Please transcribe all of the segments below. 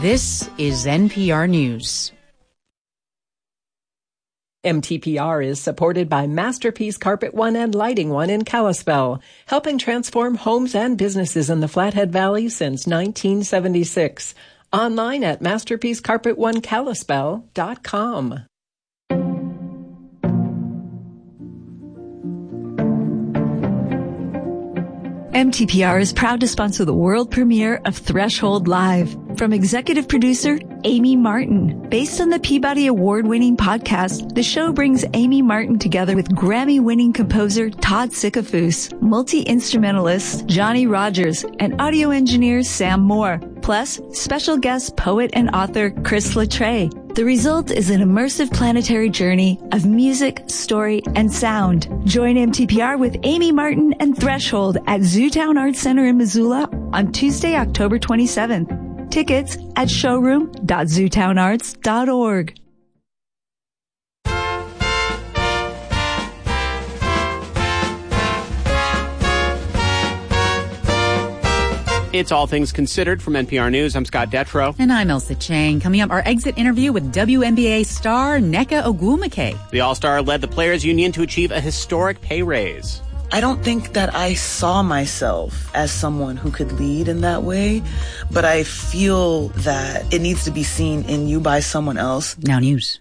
This is NPR News. MTPR is supported by Masterpiece Carpet One and Lighting One in Kalispell, helping transform homes and businesses in the Flathead Valley since 1976. Online at masterpiececarpetoneKalispell.com. MTPR is proud to sponsor the world premiere of Threshold Live from executive producer Amy Martin. Based on the Peabody Award-winning podcast, the show brings Amy Martin together with Grammy-winning composer Todd Sikafus, multi-instrumentalist Johnny Rogers, and audio engineer Sam Moore, plus special guest poet and author Chris Latre. The result is an immersive planetary journey of music, story, and sound. Join MTPR with Amy Martin and Threshold at Zootown Arts Center in Missoula on Tuesday, October 27th. Tickets at showroom.zootownarts.org. It's All Things Considered from NPR News. I'm Scott Detrow. And I'm Elsa Chang. Coming up, our exit interview with WNBA star Nneka Ogwumike. The All-Star led the Players Union to achieve a historic pay raise. I don't think that I saw myself as someone who could lead in that way, but I feel that it needs to be seen in you by someone else. Now news.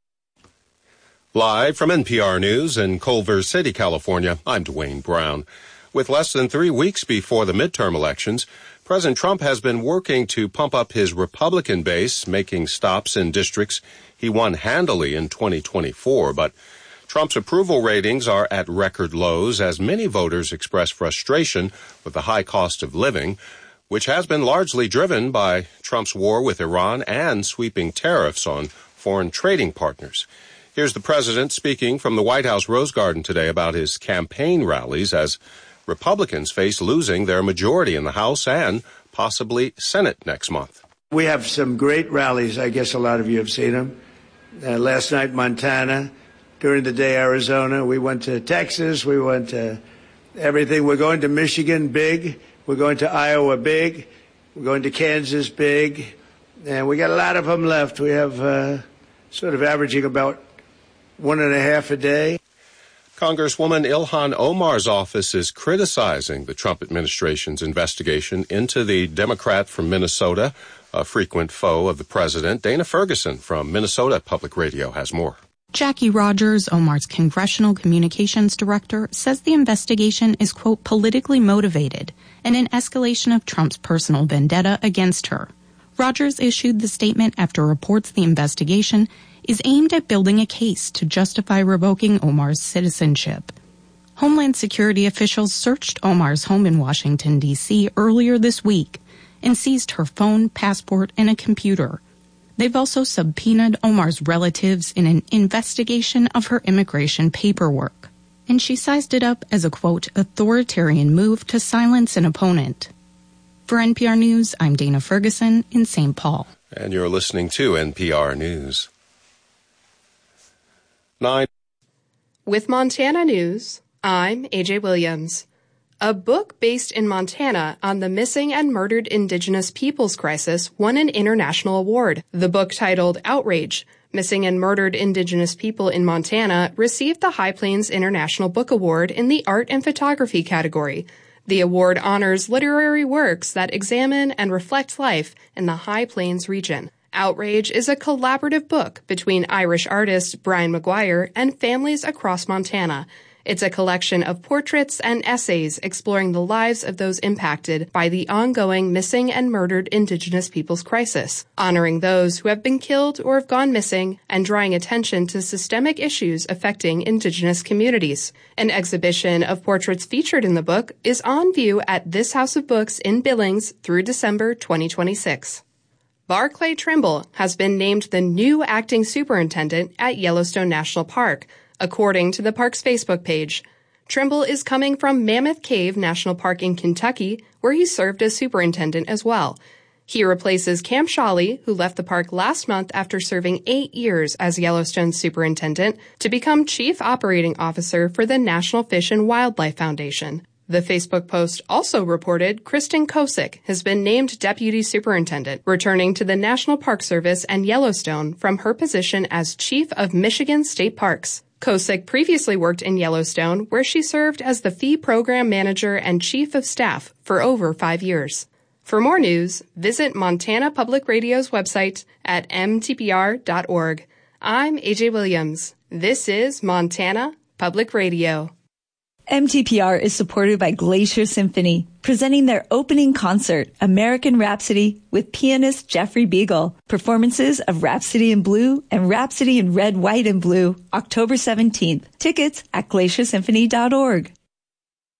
Live from NPR News in Culver City, California, I'm Dwayne Brown. With less than 3 weeks before the midterm elections, President Trump has been working to pump up his Republican base, making stops in districts he won handily in 2024. But Trump's approval ratings are at record lows as many voters express frustration with the high cost of living, which has been largely driven by Trump's war with Iran and sweeping tariffs on foreign trading partners. Here's the president speaking from the White House Rose Garden today about his campaign rallies as Republicans face losing their majority in the House and possibly Senate next month. We have some great rallies. I guess a lot of you have seen them. Last night, Montana. During the day, Arizona. We went to Texas. We went to everything. We're going to Michigan, big. We're going to Iowa, big. We're going to Kansas, big. And we got a lot of them left. We have sort of averaging about 1.5 a day. Congresswoman Ilhan Omar's office is criticizing the Trump administration's investigation into the Democrat from Minnesota, a frequent foe of the president. Dana Ferguson from Minnesota Public Radio has more. Jackie Rogers, Omar's congressional communications director, says the investigation is, quote, politically motivated and an escalation of Trump's personal vendetta against her. Rogers issued the statement after reports the investigation is aimed at building a case to justify revoking Omar's citizenship. Homeland Security officials searched Omar's home in Washington, D.C. earlier this week and seized her phone, passport, and a computer. They've also subpoenaed Omar's relatives in an investigation of her immigration paperwork. And she sized it up as a, quote, authoritarian move to silence an opponent. For NPR News, I'm Dana Ferguson in St. Paul. And you're listening to NPR News. With Montana News, I'm AJ Williams. A book based in Montana on the missing and murdered Indigenous peoples crisis won an international award. The book, titled Outrage, Missing and Murdered Indigenous People in Montana, received the High Plains International Book Award in the Art and Photography category. The award honors literary works that examine and reflect life in the High Plains region. Outrage is a collaborative book between Irish artist Brian McGuire and families across Montana. It's a collection of portraits and essays exploring the lives of those impacted by the ongoing missing and murdered Indigenous peoples crisis, honoring those who have been killed or have gone missing, and drawing attention to systemic issues affecting Indigenous communities. An exhibition of portraits featured in the book is on view at this House of Books in Billings through December 2026. Barclay Trimble has been named the new acting superintendent at Yellowstone National Park, according to the park's Facebook page. Trimble is coming from Mammoth Cave National Park in Kentucky, where he served as superintendent as well. He replaces Cam Shawley, who left the park last month after serving 8 years as Yellowstone superintendent, to become chief operating officer for the National Fish and Wildlife Foundation. The Facebook post also reported Kristen Kosick has been named Deputy Superintendent, returning to the National Park Service and Yellowstone from her position as Chief of Michigan State Parks. Kosick previously worked in Yellowstone, where she served as the Fee Program Manager and Chief of Staff for over 5 years. For more news, visit Montana Public Radio's website at mtpr.org. I'm AJ Williams. This is Montana Public Radio. MTPR is supported by Glacier Symphony, presenting their opening concert, American Rhapsody, with pianist Jeffrey Beagle. Performances of Rhapsody in Blue and Rhapsody in Red, White, and Blue, October 17th. Tickets at glaciersymphony.org.